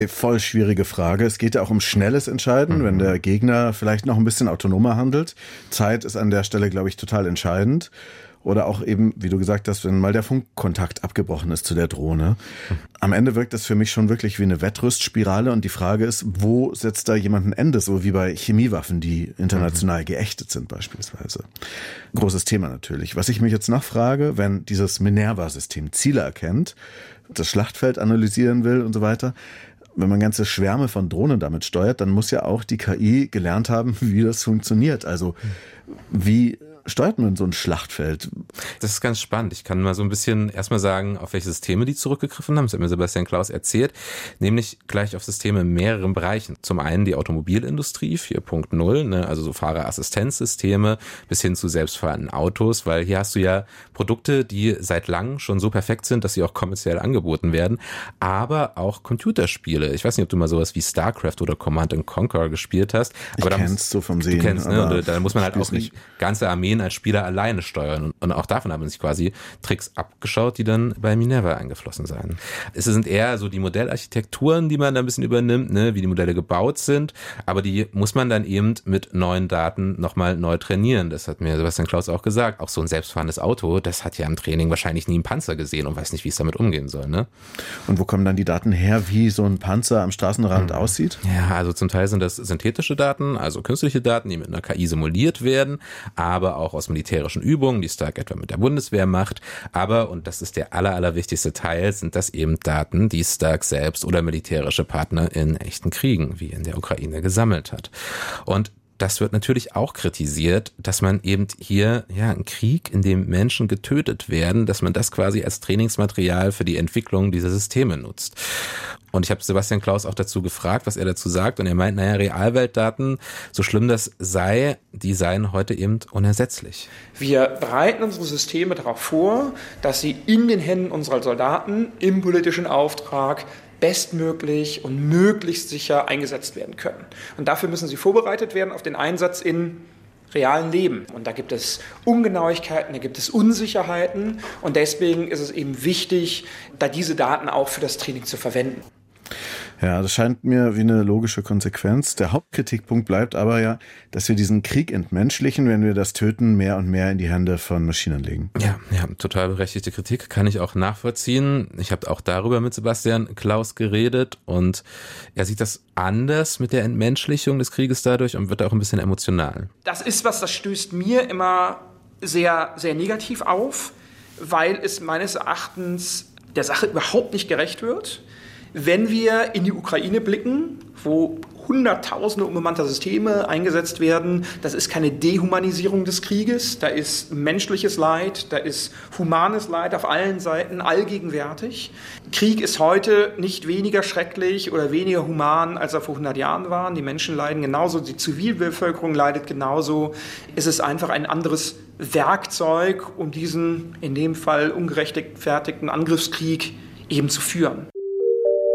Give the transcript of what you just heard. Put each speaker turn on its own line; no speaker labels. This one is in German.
Voll schwierige Frage. Es geht ja auch um schnelles Entscheiden, wenn der Gegner vielleicht noch ein bisschen autonomer handelt. Zeit ist an der Stelle, glaube ich, total entscheidend. Oder auch eben, wie du gesagt hast, wenn mal der Funkkontakt abgebrochen ist zu der Drohne. Am Ende wirkt das für mich schon wirklich wie eine Wettrüstspirale und die Frage ist, wo setzt da jemand ein Ende, so wie bei Chemiewaffen, die international geächtet sind beispielsweise. Großes Thema natürlich. Was ich mich jetzt noch frage, wenn dieses Minerva-System Ziele erkennt, das Schlachtfeld analysieren will und so weiter, wenn man ganze Schwärme von Drohnen damit steuert, dann muss ja auch die KI gelernt haben, wie das funktioniert. Also wie steuert man so ein Schlachtfeld?
Das ist ganz spannend. Ich kann mal so ein bisschen erstmal sagen, auf welche Systeme die zurückgegriffen haben. Das hat mir Sebastian Klaus erzählt. Nämlich gleich auf Systeme in mehreren Bereichen. Zum einen die Automobilindustrie 4.0, also so Fahrerassistenzsysteme bis hin zu selbstfahrenden Autos, weil hier hast du ja Produkte, die seit langem schon so perfekt sind, dass sie auch kommerziell angeboten werden. Aber auch Computerspiele. Ich weiß nicht, ob du mal sowas wie StarCraft oder Command & Conquer gespielt hast. Aber
ich kenn's so vom Sehen.
Du kennst, ne? Und da muss man halt auch nicht ganze Armeen als Spieler alleine steuern. Und auch davon haben sich quasi Tricks abgeschaut, die dann bei Minerva eingeflossen seien. Es sind eher so die Modellarchitekturen, die man da ein bisschen übernimmt, ne, wie die Modelle gebaut sind. Aber die muss man dann eben mit neuen Daten nochmal neu trainieren. Das hat mir Sebastian Klaus auch gesagt. Auch so ein selbstfahrendes Auto, das hat ja im Training wahrscheinlich nie einen Panzer gesehen und weiß nicht, wie es damit umgehen soll. Ne?
Und wo kommen dann die Daten her, wie so ein Panzer am Straßenrand aussieht?
Ja, also zum Teil sind das synthetische Daten, also künstliche Daten, die mit einer KI simuliert werden, aber auch aus militärischen Übungen, die Stark etwa mit der Bundeswehr macht. Aber, und das ist der allerwichtigste Teil, sind das eben Daten, die Stark selbst oder militärische Partner in echten Kriegen, wie in der Ukraine, gesammelt hat. Und das wird natürlich auch kritisiert, dass man eben hier, einen Krieg, in dem Menschen getötet werden, dass man das quasi als Trainingsmaterial für die Entwicklung dieser Systeme nutzt. Und ich habe Sebastian Klaus auch dazu gefragt, was er dazu sagt. Und er meint, Realweltdaten, so schlimm das sei, die seien heute eben unersetzlich.
Wir bereiten unsere Systeme darauf vor, dass sie in den Händen unserer Soldaten im politischen Auftrag bestmöglich und möglichst sicher eingesetzt werden können. Und dafür müssen sie vorbereitet werden auf den Einsatz in realen Leben. Und da gibt es Ungenauigkeiten, da gibt es Unsicherheiten. Und deswegen ist es eben wichtig, da diese Daten auch für das Training zu verwenden.
Ja, das scheint mir wie eine logische Konsequenz. Der Hauptkritikpunkt bleibt aber ja, dass wir diesen Krieg entmenschlichen, wenn wir das Töten mehr und mehr in die Hände von Maschinen legen.
Ja, total berechtigte Kritik, kann ich auch nachvollziehen. Ich habe auch darüber mit Sebastian Klaus geredet und er sieht das anders mit der Entmenschlichung des Krieges dadurch und wird auch ein bisschen emotional.
Das ist was, das stößt mir immer sehr, sehr negativ auf, weil es meines Erachtens der Sache überhaupt nicht gerecht wird. Wenn wir in die Ukraine blicken, wo Hunderttausende unbemannter Systeme eingesetzt werden, das ist keine Dehumanisierung des Krieges, da ist menschliches Leid, da ist humanes Leid auf allen Seiten allgegenwärtig. Krieg ist heute nicht weniger schrecklich oder weniger human, als er vor 100 Jahren war. Die Menschen leiden genauso, die Zivilbevölkerung leidet genauso. Es ist einfach ein anderes Werkzeug, um diesen, in dem Fall ungerechtfertigten Angriffskrieg eben zu führen.